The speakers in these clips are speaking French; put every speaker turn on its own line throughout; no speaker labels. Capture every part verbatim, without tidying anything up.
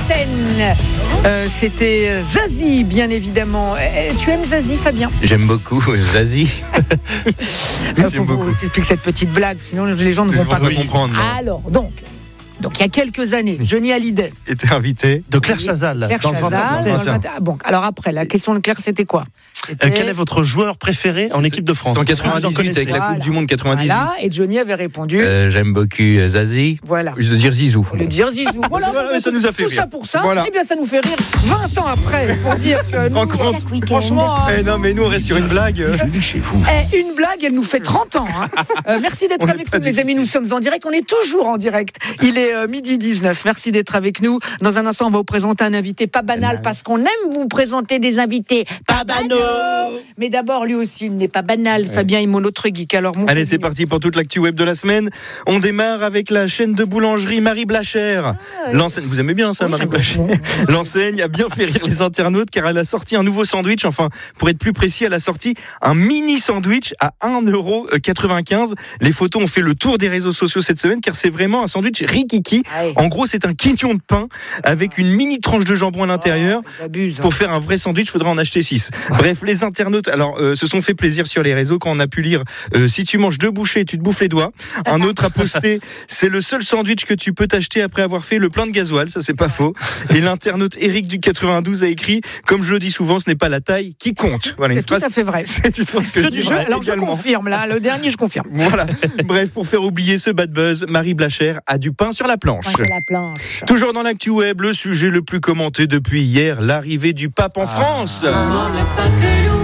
scène. Euh, c'était Zazie, bien évidemment. Euh, tu aimes Zazie, Fabien ?
J'aime beaucoup Zazie.
Il euh, faut vous expliquer cette petite blague, sinon les gens ne vont pas
comprendre.
Alors, donc... Donc, il y a quelques années, Johnny Hallyday
était invité
de Claire Chazal.
Claire
dans
Chazal.
le
Dans le... Bon, alors après, la question de Claire, c'était quoi ?
C'était... Euh, quel est votre joueur préféré en équipe de France ?
C'était en quatre-vingt-dix-huit, avec la Coupe
voilà.
du Monde quatre-vingt-dix-huit.
Voilà, et Johnny avait répondu
euh, j'aime beaucoup Zazie.
Voilà.
Je veux dire Zizou.
Au lieu de dire Zizou. Voilà,
voilà mais ça nous a fait
tout
rire.
ça pour ça,
voilà.
Eh bien, ça nous fait rire vingt ans après, pour dire que nous,
compte,
franchement...
Eh non, mais nous, on reste sur une blague.
Je chez vous. Eh, une blague, elle nous fait trente ans. Hein. Euh, merci d'être on avec nous, mes amis. Nous sommes en direct. On est toujours en direct. Il est euh, midi dix-neuf. Merci d'être avec nous. Dans un instant, on va vous présenter un invité pas banal, parce qu'on aime vous présenter des invités pas banaux. Mais d'abord, lui aussi, il n'est pas banal. Ouais. Fabien est mon autre geek. Alors, mon
Allez, c'est parti pour toute l'actu web de la semaine. On démarre avec la chaîne de boulangerie Marie Blachère. Ah, ouais. L'enseigne, vous aimez bien ça, oui, Marie Blachère. L'enseigne a bien fait rire les internautes car elle a sorti un nouveau sandwich. Enfin, pour être plus précis, elle a sorti un mini sandwich à un euro quatre-vingt-quinze. Les photos ont fait le tour des réseaux sociaux cette semaine car c'est vraiment un sandwich rikiki. Ah, ouais. En gros, c'est un quignon de pain avec une mini tranche de jambon à l'intérieur. Oh, abuse, hein. Pour faire un vrai sandwich, il faudra en acheter six. Bref, les internautes alors euh, se sont fait plaisir sur les réseaux quand on a pu lire euh, si tu manges deux bouchées, tu te bouffes les doigts. Un autre a posté c'est le seul sandwich que tu peux t'acheter après avoir fait le plein de gasoil. Ça, c'est pas faux. Et l'internaute Eric du quatre-vingt-douze a écrit comme je le dis souvent, ce n'est pas la taille qui compte.
Voilà, c'est tout phrase, à fait vrai.
C'est une phrase que je dis.
Je, alors également. Je confirme là, le dernier je confirme.
Voilà. Bref, pour faire oublier ce bad buzz, Marie Blachère a du pain sur la planche.
Pain sur la planche.
Toujours dans l'actu web, le sujet le plus commenté depuis hier, l'arrivée du pape en ah. France.
Comment ne pas te louer ?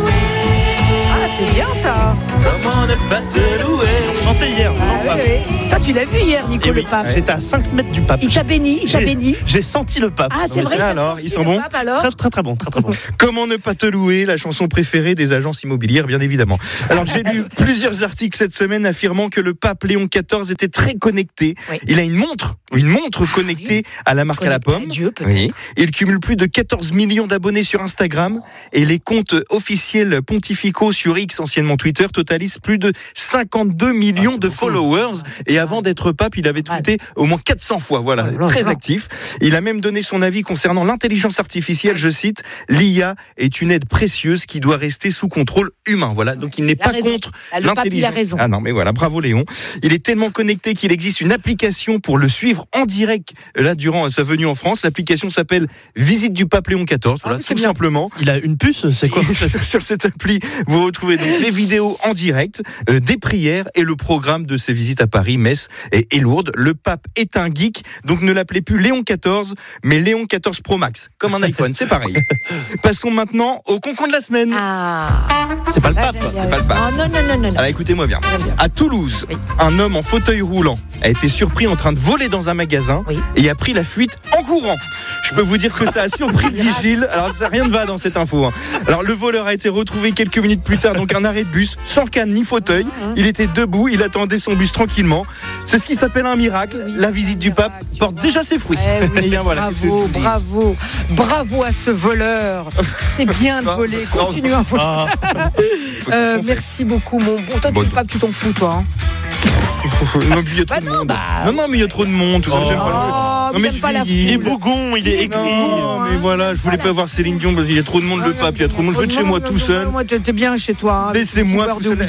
Ah, c'est bien ça.
Comment ne pas te louer ?
Chanté hier.
Ah, non, oui, oui. Toi, tu l'as vu hier, Nico, oui, le pape.
J'étais à cinq mètres du pape.
Il t'a béni, il t'a
j'ai,
béni.
J'ai senti le pape.
Ah, c'est vrai.
Alors, ils sont bons.
Pape, alors
très, très, très bon, très, très bon.
Comment ne pas te louer, la chanson préférée des agences immobilières, bien évidemment. Alors, j'ai lu plusieurs articles cette semaine affirmant que le pape Léon quatorze était très connecté. Oui. Il a une montre, une montre connectée à la marque
connecté
à la pomme.
À Dieu, peut-être.
Oui. Il cumule plus de quatorze millions d'abonnés sur Instagram et les comptes officiels pontificaux sur X, anciennement Twitter, totalisent plus de cinquante-deux millions ah, de followers. Et avant d'être pape, il avait tweeté au moins quatre cents fois. Voilà, oh, très actif. Il a même donné son avis concernant l'intelligence artificielle. Je cite, l'I A est une aide précieuse qui doit rester sous contrôle humain. Voilà, donc il n'est il pas raison. contre
le
l'intelligence.
Pape, il a raison.
Ah non, mais voilà, bravo Léon. Il est tellement connecté qu'il existe une application pour le suivre en direct là durant sa venue en France. L'application s'appelle Visite du Pape Léon quatorze. Voilà, ah, tout bien. simplement.
Il a une puce, c'est quoi ?
Sur cette appli, vous retrouvez donc les vidéos en direct, euh, des prières et le programme de ses visites à Paris, Metz et, et Lourdes. Le pape est un geek, donc ne l'appelez plus Léon quatorze, mais Léon quatorze Pro Max, comme un iPhone, c'est pareil. Passons maintenant au concon de la semaine.
Ah,
c'est pas le pape,
ah,
c'est pas le pape.
Oh, non, non, non, non.
Alors écoutez-moi bien.
bien.
À Toulouse, oui. un homme en fauteuil roulant a été surpris en train de voler dans un magasin
oui.
et a pris la fuite en courant. Je peux vous dire que ça a surpris le vigile. Alors ça rien ne va dans cette info. Hein. Alors le voleur a été retrouvé quelques minutes plus tard, donc un arrêt de bus, sans canne ni fauteuil. Il était debout, il attendait son bus tranquillement. C'est ce qui s'appelle un miracle.
Oui,
la visite du pape porte déjà ses fruits.
Eh oui,
et bien, voilà,
bravo, bravo, bravo à ce voleur. C'est bien de voler. Continue à voler. Ah. euh, merci beaucoup, mon bon. Toi, bon, tu, pape, tu t'en fous, toi. Hein.
non, il y a trop
bah
de
non,
monde.
Bah...
non, non, mais il y a trop de monde. Tout ça,
oh,
j'aime pas
le... non, mais tu pas la
il est bougon, il est aigri.
Non, mais voilà, je voulais pas voir Céline Dion parce qu'il y a trop de monde, le pape, il y a trop de monde. Je veux être chez moi tout seul.
Moi, t'es bien chez toi.
Laissez-moi tout seul.